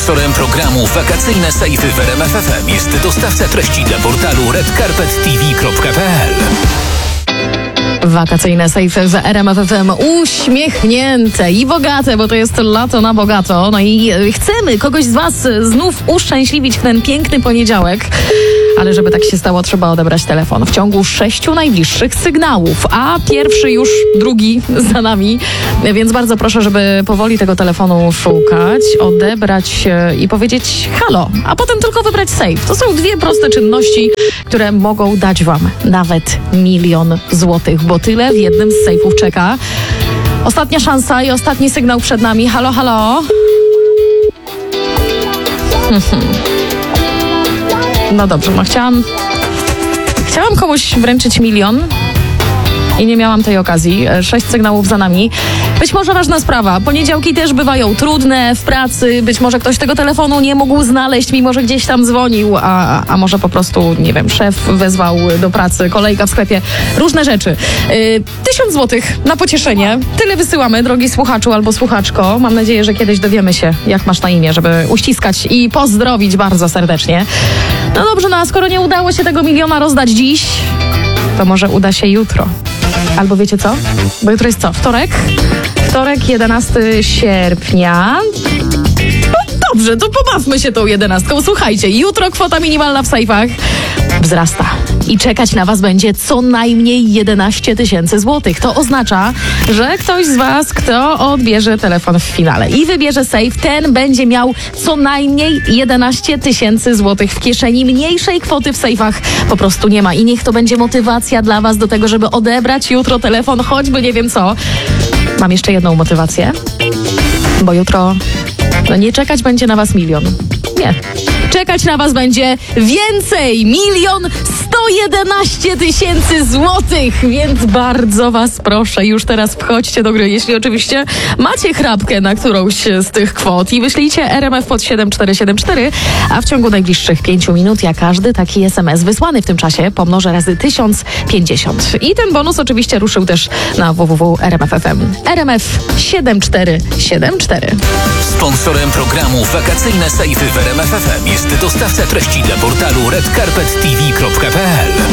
Sponsorem programu Wakacyjne Sejfy w RMF FM jest dostawca treści dla portalu redcarpettv.pl. Wakacyjne sejfy w RMF FM uśmiechnięte i bogate, bo to jest lato na bogato. No i chcemy kogoś z was znów uszczęśliwić w ten piękny poniedziałek. Ale żeby tak się stało, trzeba odebrać telefon w ciągu 6 najbliższych sygnałów, a pierwszy już, drugi za nami. Więc bardzo proszę, żeby powoli tego telefonu szukać, odebrać i powiedzieć halo, a potem tylko wybrać sejf. To są dwie proste czynności, które mogą dać wam nawet 1 000 000 złotych, bo tyle w jednym z sejfów czeka. Ostatnia szansa i ostatni sygnał przed nami. Halo, halo. No dobrze, no chciałam komuś wręczyć 1 000 000 i nie miałam tej okazji. 6 sygnałów za nami. Być może ważna sprawa. Poniedziałki też bywają trudne w pracy. Być może ktoś tego telefonu nie mógł znaleźć, mimo że gdzieś tam dzwonił, a może po prostu, nie wiem, szef wezwał do pracy, kolejka w sklepie. Różne rzeczy. 1000 złotych na pocieszenie. Tyle wysyłamy, drogi słuchaczu albo słuchaczko. Mam nadzieję, że kiedyś dowiemy się, jak masz na imię, żeby uściskać i pozdrowić bardzo serdecznie. No dobrze, no a skoro nie udało się tego 1 000 000 rozdać dziś, to może uda się jutro. Albo wiecie co? Bo jutro jest co? Wtorek? Wtorek, 11 sierpnia. No dobrze, to pobawmy się tą 11. Słuchajcie, jutro kwota minimalna w sejfach wzrasta. I czekać na was będzie co najmniej 11 000 złotych. To oznacza, że ktoś z was, kto odbierze telefon w finale i wybierze sejf, ten będzie miał co najmniej 11 000 złotych w kieszeni. Mniejszej kwoty w sejfach po prostu nie ma. I niech to będzie motywacja dla was do tego, żeby odebrać jutro telefon, choćby nie wiem co. Mam jeszcze jedną motywację, bo jutro nie czekać będzie na was 1 000 000. Nie. Czekać na was będzie więcej! 1 111 000 złotych! Więc bardzo was proszę, już teraz wchodźcie do gry, jeśli oczywiście macie chrapkę na którąś z tych kwot i wyślijcie RMF pod 7474, a w ciągu najbliższych 5 minut ja każdy taki SMS wysłany w tym czasie pomnożę razy 1050. I ten bonus oczywiście ruszył też na www.rmf.fm. RMF 7474. Sponsorem programu Wakacyjne Sejfy w RMF FM jest dostawca treści dla portalu redcarpettv.pl.